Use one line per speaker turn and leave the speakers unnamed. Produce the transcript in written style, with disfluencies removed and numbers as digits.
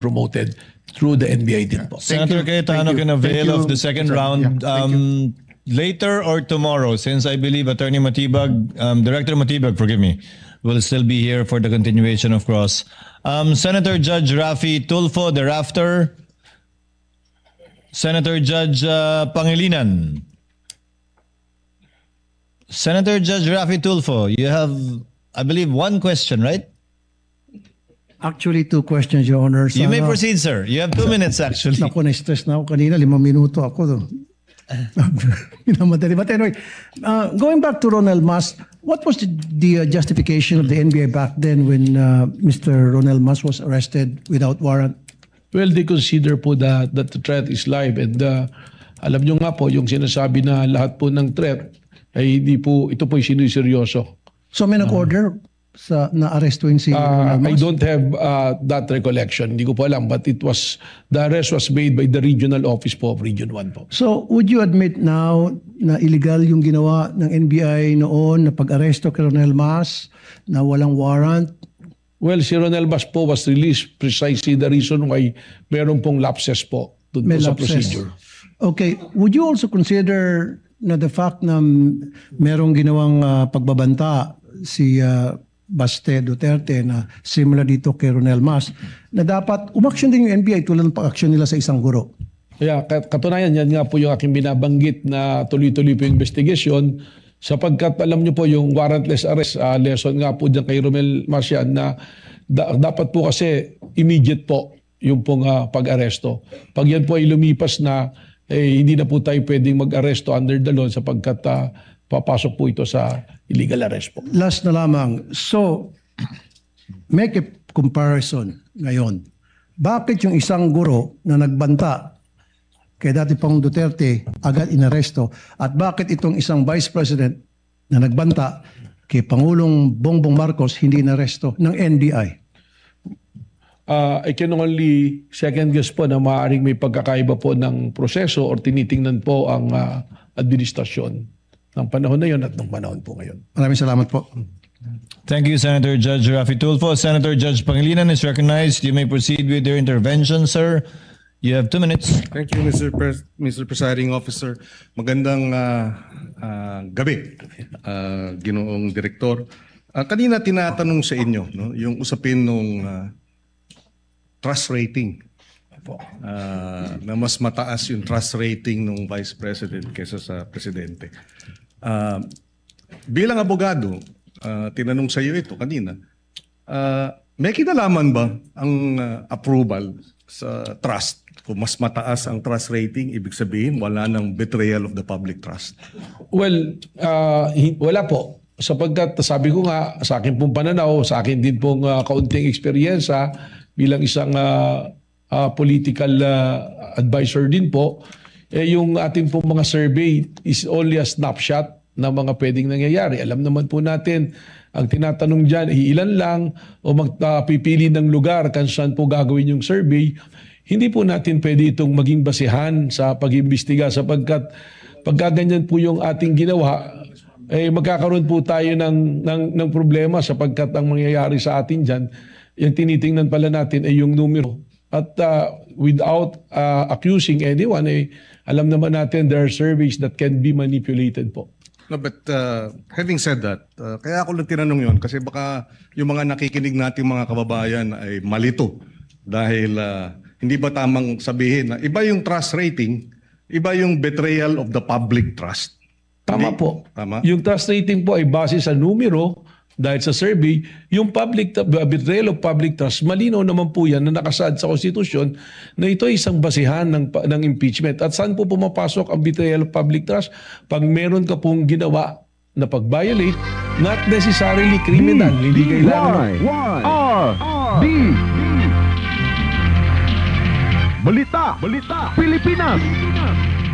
promoted through the NBI din po.
Senator Cayetano can avail of the second round later or tomorrow, since I believe Attorney Matibag, Director Matibag, forgive me, will still be here for the continuation of cross. Senator Judge Raffy Tulfo thereafter. Senator Judge Pangilinan. Senator Judge Raffy Tulfo, you have, I believe, one question, right?
Actually, two questions, Your Honor.
You may proceed, sir. You have 2 minutes, actually.
Naku, na-stress na ako kanina. 5 minuto ako. Minamadali. But anyway, going back to Ronald Mas, what was the justification of the NBI back then when Mr. Ronald Mas was arrested without warrant?
Well, they consider po that the threat is live, and alam nyo nga po, yung sinasabi na lahat po ng threat ay hindi po, ito po yung siniseryoso.
So may nag-order na arrestuin si Ronald Mas?
I don't have that recollection. Hindi ko po alam, but the arrest was made by the regional office po of Region 1 po.
So would you admit now na illegal yung ginawa ng NBI noon na pag-aresto kay Ronald Mas na walang warrant?
Well, si Ronald Mas po was released precisely the reason why meron pong lapses po doon po sa procedure.
Okay. Would you also consider na the fact na merong ginawang pagbabanta si Baste Duterte na similar dito kay Ronald Mas, na dapat umaksyon din yung NBI tulad ng pag-aksyon nila sa isang guro?
Kaya katunayan, yan nga po yung aking binabanggit na tuloy-tuloy po yung investigation, sapagkat alam nyo po yung warrantless arrest, lesson nga po dyan kay Romel Mas yan, na dapat po kasi immediate po yung pong pag-aresto. Pag yan po ay lumipas na, hindi na po tayo pwedeng mag-aresto under the law sapagkat papasok po ito sa illegal arrest po.
Last na lamang. So, make a comparison ngayon. Bakit yung isang guro na nagbanta kay dati Pangulong Duterte agad inaresto, at bakit itong isang Vice President na nagbanta kay Pangulong Bongbong Marcos hindi inaresto ng NBI?
I can only second guess po na maaaring may pagkakaiba po ng proseso or tinitingnan po ang administrasyon ng panahon na yun at ng panahon po ngayon.
Maraming salamat po.
Thank you, Senator Judge Raffy Tulfo. Senator Judge Pangilinan is recognized. You may proceed with your intervention, sir. You have 2 minutes.
Thank you, Mr. Presiding Officer. Magandang gabi, Ginoong Direktor. Kanina tinatanong sa inyo, no, yung usapin nung trust rating. Na mas mataas yung trust rating ng Vice President kaysa sa Presidente. Bilang abogado, tinanong sa iyo ito kanina, may kinalaman ba ang approval sa trust? Kung mas mataas ang trust rating, ibig sabihin wala nang betrayal of the public trust?
Well, wala po. Sapagkat sabi ko nga, sa akin pong pananaw, sa akin din pong kaunting eksperyensya bilang isang political advisor din po, yung ating pong mga survey is only a snapshot na mga pwedeng nangyayari. Alam naman po natin, ang tinatanong dyan, ilan lang o magpipili ng lugar kung saan po gagawin yung survey. Hindi po natin pwede itong maging basihan sa pag-imbestiga sapagkat pagkaganyan po yung ating ginawa, magkakaroon po tayo ng problema sapagkat ang mangyayari sa atin dyan, yung tinitingnan pala natin ay yung numero. At without accusing anyone, alam naman natin there are surveys that can be manipulated po.
No, but having said that, kaya ako lang tinanong yun kasi baka yung mga nakikinig nating mga kababayan ay malito dahil hindi ba tamang sabihin na iba yung trust rating, iba yung betrayal of the public trust?
Tama
Hindi?
po.
Tama?
Yung trust rating po ay base sa numero dahil sa survey. Yung betrayal of public trust, malinaw naman po yan na nakasaad sa konstitusyon na ito ay isang basihan ng impeachment. At saan po pumapasok ang betrayal of public trust? Pag meron ka pong ginawa na pag-violate, not necessarily criminal. Hindi kailangan.
Y-R-D Balita Pilipinas.